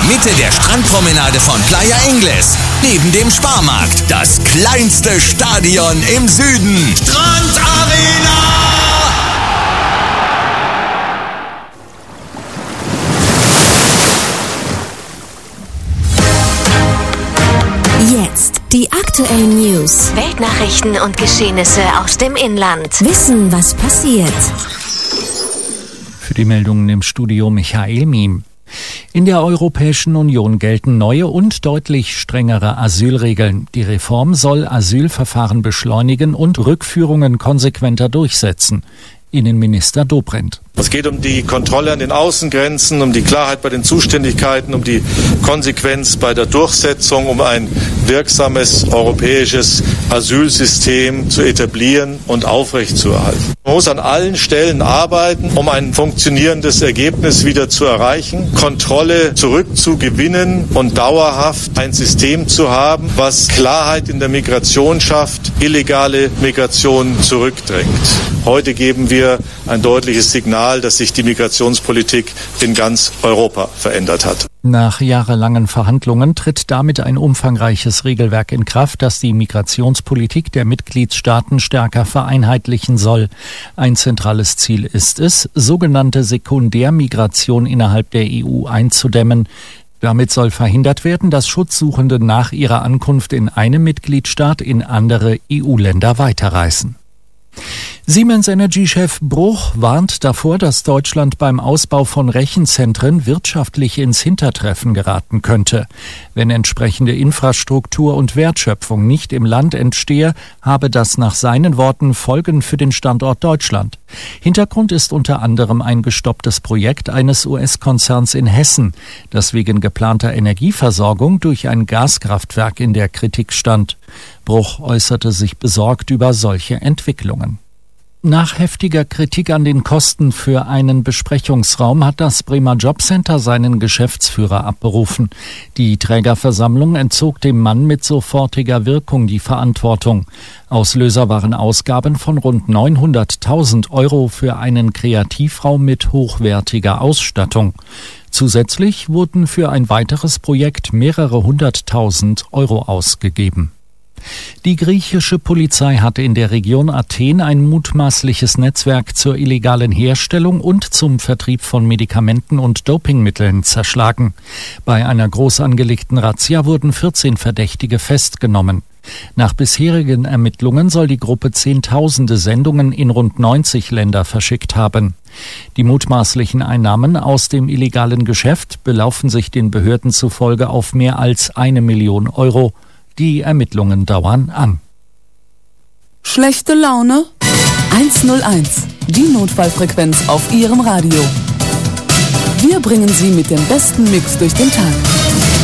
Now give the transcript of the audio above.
Mitte der Strandpromenade von Playa Ingles. Neben dem Sparmarkt. Das kleinste Stadion im Süden. Strandarena! Jetzt die aktuellen News. Weltnachrichten und Geschehnisse aus dem Inland. Wissen, was passiert. Für die Meldungen im Studio Michael Miem. In der Europäischen Union gelten neue und deutlich strengere Asylregeln. Die Reform soll Asylverfahren beschleunigen und Rückführungen konsequenter durchsetzen. Innenminister Dobrindt. Es geht um die Kontrolle an den Außengrenzen, um die Klarheit bei den Zuständigkeiten, um die Konsequenz bei der Durchsetzung, um ein wirksames europäisches Asylsystem zu etablieren und aufrechtzuerhalten. Man muss an allen Stellen arbeiten, um ein funktionierendes Ergebnis wieder zu erreichen, Kontrolle zurückzugewinnen und dauerhaft ein System zu haben, was Klarheit in der Migration schafft, illegale Migration zurückdrängt. Heute geben wir ein deutliches Signal, dass sich die Migrationspolitik in ganz Europa verändert hat. Nach jahrelangen Verhandlungen tritt damit ein umfangreiches Regelwerk in Kraft, das die Migrationspolitik der Mitgliedstaaten stärker vereinheitlichen soll. Ein zentrales Ziel ist es, sogenannte Sekundärmigration innerhalb der EU einzudämmen. Damit soll verhindert werden, dass Schutzsuchende nach ihrer Ankunft in einem Mitgliedstaat in andere EU-Länder weiterreisen. Siemens Energy-Chef Bruch warnt davor, dass Deutschland beim Ausbau von Rechenzentren wirtschaftlich ins Hintertreffen geraten könnte. Wenn entsprechende Infrastruktur und Wertschöpfung nicht im Land entstehe, habe das nach seinen Worten Folgen für den Standort Deutschland. Hintergrund ist unter anderem ein gestopptes Projekt eines US-Konzerns in Hessen, das wegen geplanter Energieversorgung durch ein Gaskraftwerk in der Kritik stand. Bruch äußerte sich besorgt über solche Entwicklungen. Nach heftiger Kritik an den Kosten für einen Besprechungsraum hat das Bremer Jobcenter seinen Geschäftsführer abberufen. Die Trägerversammlung entzog dem Mann mit sofortiger Wirkung die Verantwortung. Auslöser waren Ausgaben von rund 900.000 € für einen Kreativraum mit hochwertiger Ausstattung. Zusätzlich wurden für ein weiteres Projekt mehrere 100.000 € ausgegeben. Die griechische Polizei hatte in der Region Athen ein mutmaßliches Netzwerk zur illegalen Herstellung und zum Vertrieb von Medikamenten und Dopingmitteln zerschlagen. Bei einer groß angelegten Razzia wurden 14 Verdächtige festgenommen. Nach bisherigen Ermittlungen soll die Gruppe Zehntausende Sendungen in rund 90 Länder verschickt haben. Die mutmaßlichen Einnahmen aus dem illegalen Geschäft belaufen sich den Behörden zufolge auf mehr als 1 Million €. Die Ermittlungen dauern an. Schlechte Laune? 101, die Notfallfrequenz auf Ihrem Radio. Wir bringen Sie mit dem besten Mix durch den Tag.